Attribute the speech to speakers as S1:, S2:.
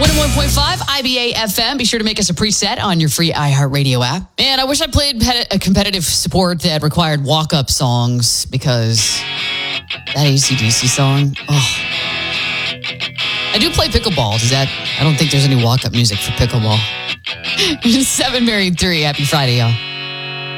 S1: 101.5 IBA FM. Be sure to make us a preset on your free iHeartRadio app. Man, I wish I played a competitive sport that required walk-up songs because that AC/DC song, I do play pickleball. I don't think there's any walk-up music for pickleball. 7 Married 3. Happy Friday, y'all.